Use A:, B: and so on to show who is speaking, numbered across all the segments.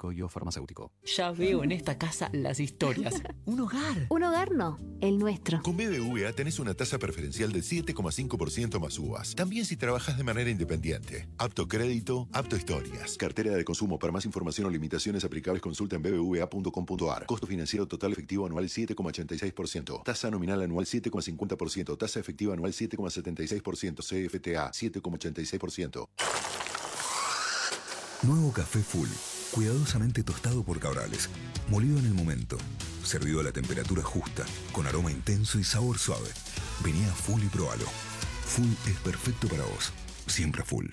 A: farmacéutico.
B: Ya veo en esta casa las historias. Un hogar.
C: Un hogar no, el nuestro.
D: Con BBVA tenés una tasa preferencial del 7,5% más uvas. También si trabajas de manera independiente. Apto crédito, apto historias. Cartera de consumo. Para más información o limitaciones aplicables, consulta en bbva.com.ar. Costo financiero total efectivo anual 7,86%. Tasa nominal anual 7,50%. Tasa efectiva anual 7,76%. CFTA 7,86%.
E: Nuevo café Full, cuidadosamente tostado por Cabrales, molido en el momento, servido a la temperatura justa, con aroma intenso y sabor suave. Vení a Full y probalo. Full es perfecto para vos, siempre Full.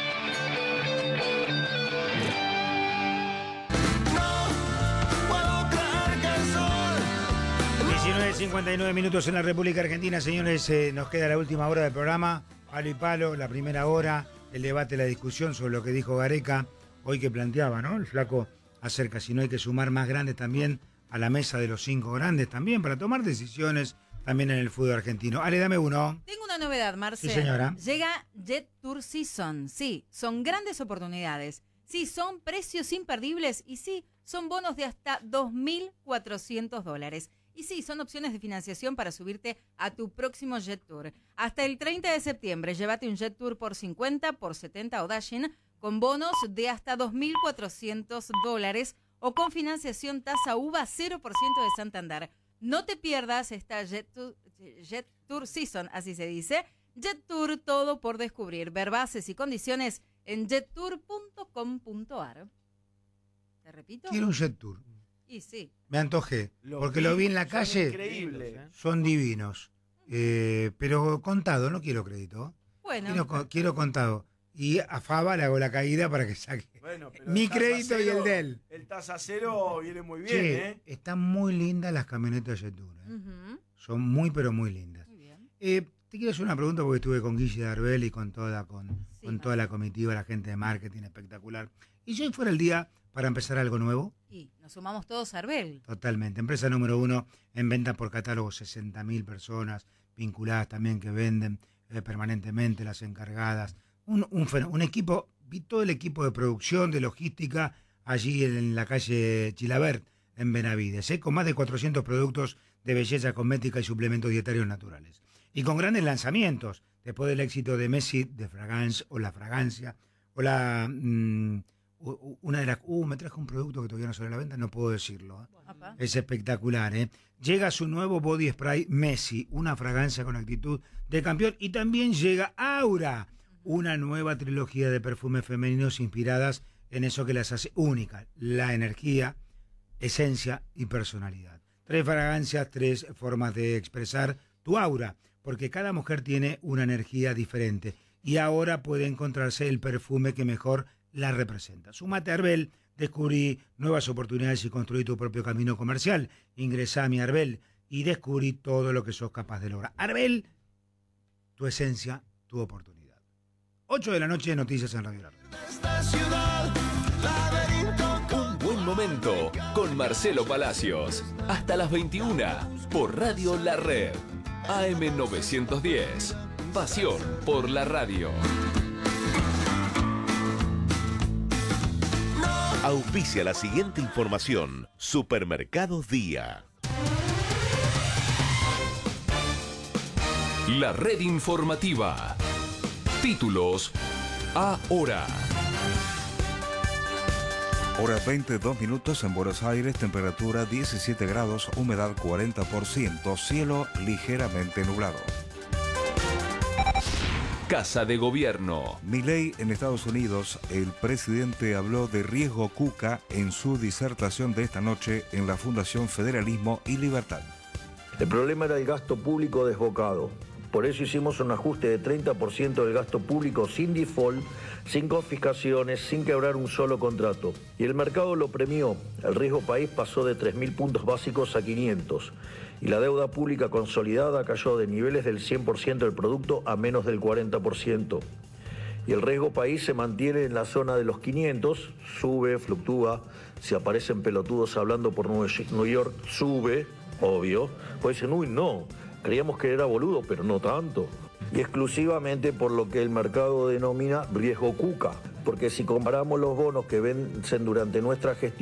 F: 19:59 minutos en la República Argentina, señores. Nos queda la última hora del programa. Palo y palo, la primera hora, el debate, la discusión sobre lo que dijo Gareca hoy, que planteaba, ¿no? El flaco acerca si no hay que sumar más grandes también a la mesa de los 5 grandes también para tomar decisiones también en el fútbol argentino. Ale, dame uno.
G: Tengo una novedad, Marce.
F: Sí, señora.
G: Llega Jet Tour Season. Sí, son grandes oportunidades. Sí, son precios imperdibles. Y sí, son bonos de hasta $2.400. Y sí, son opciones de financiación para subirte a tu próximo Jet Tour. Hasta el 30 de septiembre, llévate un Jet Tour por 50, por 70 o Dashing con bonos de hasta $2.400 o con financiación tasa UVA 0% de Santander. No te pierdas esta Jet Tour Season, así se dice. Jet Tour, todo por descubrir. Ver bases y condiciones en jettour.com.ar. ¿Te repito?
F: Quiero un Jet Tour.
G: Y sí.
F: Me antojé, porque lo vi en la calle.
H: Increíble.
F: Son divinos. Pero contado, no quiero crédito.
G: Bueno.
F: Quiero contado. Y a Faba le hago la caída para que saque mi crédito y el de él.
H: El tasa cero viene muy bien,
F: Che, están muy lindas las camionetas Jet Tour. Son muy, pero muy lindas.
G: Muy bien.
F: Te quiero hacer una pregunta porque estuve con Guille Darbel y con toda la comitiva, la gente de marketing espectacular. Y si hoy fuera el día para empezar algo nuevo.
G: Y nos sumamos todos a Arbel.
F: Totalmente. Empresa número 1 en venta por catálogo, 60.000 personas vinculadas también que venden permanentemente, las encargadas. Un equipo, vi todo el equipo de producción, de logística, allí en la calle Chilabert, en Benavides, con más de 400 productos de belleza cosmética y suplementos dietarios naturales. Y con grandes lanzamientos, después del éxito de Messi, de Fragance, o la fragancia, o la... una de las... me trajo un producto que todavía no sale a la venta, no puedo decirlo. Es espectacular, ¿eh? Llega su nuevo body spray Messi, una fragancia con actitud de campeón. Y también llega Aura, una nueva trilogía de perfumes femeninos inspiradas en eso que las hace únicas: la energía, esencia y personalidad. 3 fragancias, 3 formas de expresar tu aura, porque cada mujer tiene una energía diferente y ahora puede encontrarse el perfume que mejor la representa. Súmate a Arbel, descubrí nuevas oportunidades y construí tu propio camino comercial. Ingresá a mi Arbel y descubrí todo lo que sos capaz de lograr. Arbel, tu esencia, tu oportunidad. 8 de la noche, noticias en Radio La Red.
I: Un buen momento con Marcelo Palacios. Hasta las 21 por Radio La Red. AM 910. Pasión por la radio.
J: Auspicia la siguiente información. Supermercados Día.
I: La red informativa. Títulos ahora.
K: Hora 22 minutos en Buenos Aires, temperatura 17 grados, humedad 40%, cielo ligeramente nublado.
I: Casa de Gobierno.
K: Milei en Estados Unidos, el presidente habló de riesgo Cuca en su disertación de esta noche en la Fundación Federalismo y Libertad.
L: El problema era el gasto público desbocado. Por eso hicimos un ajuste de 30% del gasto público sin default, sin confiscaciones, sin quebrar un solo contrato. Y el mercado lo premió. El riesgo país pasó de 3.000 puntos básicos a 500. Y la deuda pública consolidada cayó de niveles del 100% del producto a menos del 40%. Y el riesgo país se mantiene en la zona de los 500, sube, fluctúa. Si aparecen pelotudos hablando por New York, sube, obvio. Pues dicen, uy, no. Creíamos que era boludo, pero no tanto. Y exclusivamente por lo que el mercado denomina riesgo Cuca. Porque si comparamos los bonos que vencen durante nuestra gestión,